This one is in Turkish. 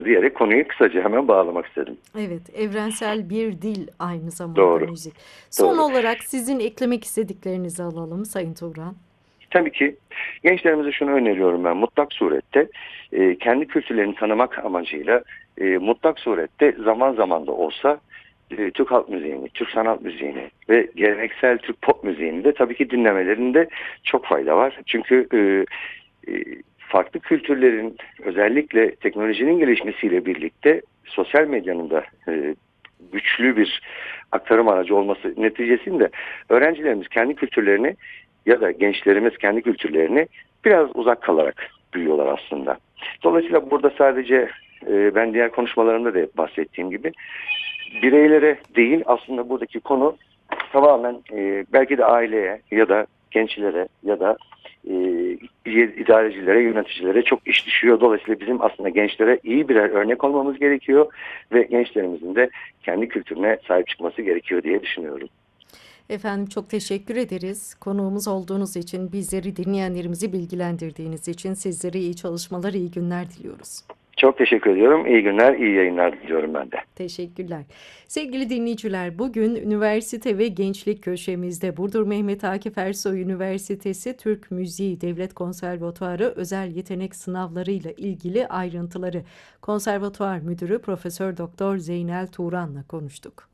diyerek konuyu kısaca hemen bağlamak istedim. Evet, evrensel bir dil aynı zamanda Doğru, müzik. Son doğru. olarak sizin eklemek istediklerinizi alalım Sayın Turan. Tabii ki gençlerimize şunu öneriyorum ben mutlak surette kendi kültürlerini tanımak amacıyla mutlak surette zaman zaman da olsa Türk halk müziğini, Türk sanat müziğini ve geleneksel Türk pop müziğini de tabii ki dinlemelerinde çok fayda var. Çünkü farklı kültürlerin özellikle teknolojinin gelişmesiyle birlikte sosyal medyanın da güçlü bir aktarım aracı olması neticesinde öğrencilerimiz kendi kültürlerini ya da gençlerimiz kendi kültürlerini biraz uzak kalarak büyüyorlar aslında. Dolayısıyla burada sadece ben diğer konuşmalarımda da bahsettiğim gibi bireylere değil aslında buradaki konu tamamen belki de aileye ya da gençlere ya da idarecilere, yöneticilere çok iş düşüyor. Dolayısıyla bizim aslında gençlere iyi birer örnek olmamız gerekiyor ve gençlerimizin de kendi kültürüne sahip çıkması gerekiyor diye düşünüyorum. Efendim çok teşekkür ederiz. Konuğumuz olduğunuz için, bizleri dinleyenlerimizi bilgilendirdiğiniz için sizlere iyi çalışmalar, iyi günler diliyoruz. Çok teşekkür ediyorum. İyi günler, iyi yayınlar diliyorum ben de. Teşekkürler. Sevgili dinleyiciler, bugün üniversite ve gençlik köşemizde Burdur Mehmet Akif Ersoy Üniversitesi Türk Müziği Devlet Konservatuarı özel yetenek sınavları ile ilgili ayrıntıları Konservatuar Müdürü Profesör Doktor Zeynel Turan'la konuştuk.